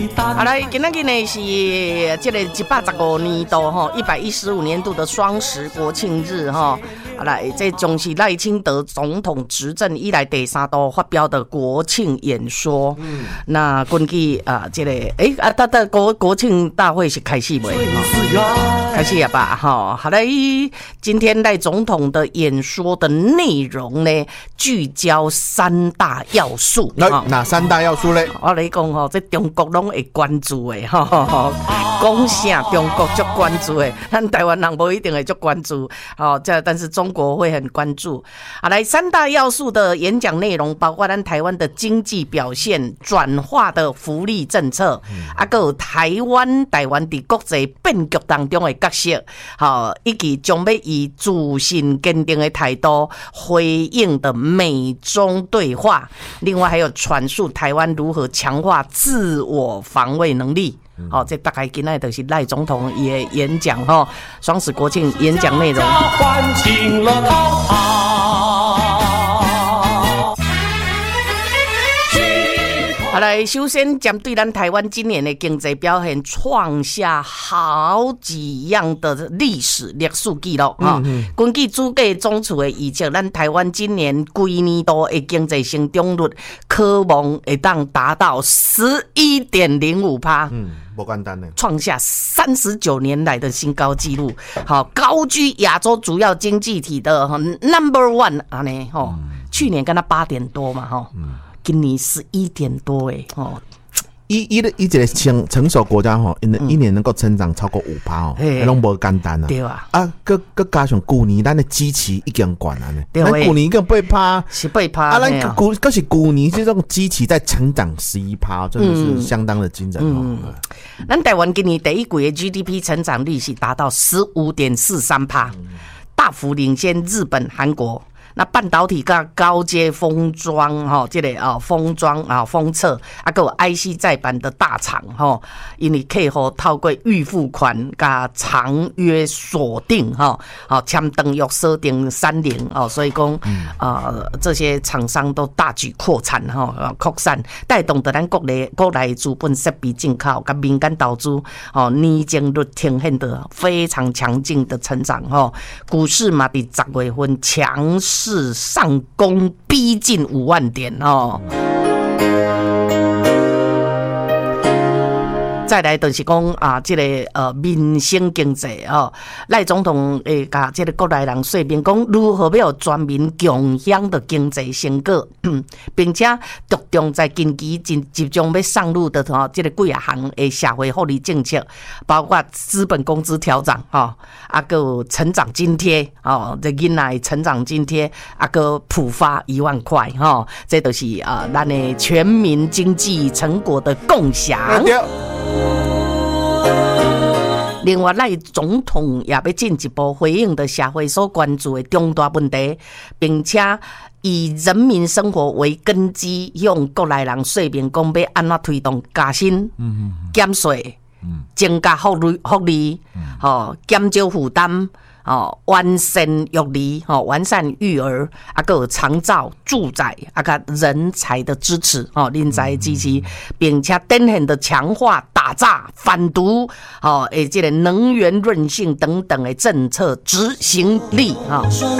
好来，今仔日呢是这个115年度哈，115年度的双十国庆日哈。好来，这将是赖清德总统执政以来第3度发表的国庆演说。那根据这个他国庆大会是开始没？开始了吧？哈，好来，今天赖总统的演说的内容呢，聚焦3大要素。 哪3大要素呢？ 我来讲吼，这中国拢会关注的吼，讲啥中国就关注的，咱台湾人不一定会就关注，但是中国会很关注。好，来3大要素的演讲内容，包括咱台湾的经济表现、转化的福利政策，还有台湾在国际变局当中的角色，以及将要以自信坚定的态度回应的美中对话。另外还有阐述台湾如何强化自我防卫能力。这大概今天就是赖总统也演讲双十国庆演讲内容。 唤醒了高潮。 好来，首先针对咱台湾今年的经济表现，创下好几样的历史记录根据主计总处的预测，咱台湾今年规年度的经济成长率可望会当达到11.05%。 不简单呢， 创下39年来的新高纪录，高居亚洲主要经济体的 No.1 安尼去年跟他8点多嘛今年11点多一个成熟国家一年能够成长超过5%那拢不简单啊。 对啊， 佮加上去年咱的基期已经悬了呢，咱去年已经8%， 是8% 咱可是去年这种基期在成长11%，真的是相当的惊人咱台湾今年第一季的 GDP 成长率是达到15.43%，大幅领先日本、韩国。那半导体跟高阶封装这个封装封测还有 IC 载板的大厂因为客户透过预付款加长约锁定签订约锁定30所以讲这些厂商都大举扩产扩散，带动的咱国内资本设备进口跟民间投资年增率呈现的非常强劲的成长股市嘛在10月份强势上攻逼近5万点再来就是讲这个民生经济赖总统会甲这个国内人说明讲如何要全民共享的经济成果，并且着重在近期集中要上路的这个几项的社会福利政策，包括资本工资调整还有成长津贴这囡仔的成长津贴还有普发1万块这都是咱的全民经济成果的共享。另外，赖总统也要进一步回应的社会所关注的重大问题，并且以人民生活为根基，向国内人说明讲要安怎推动加薪、减税、增加福利、减少负担。完善育儿，完善育儿，还有长照、住宅，还有人才的支持，人才支持，并且典型的强化打诈、反毒，这个能源韧性等等的政策执行力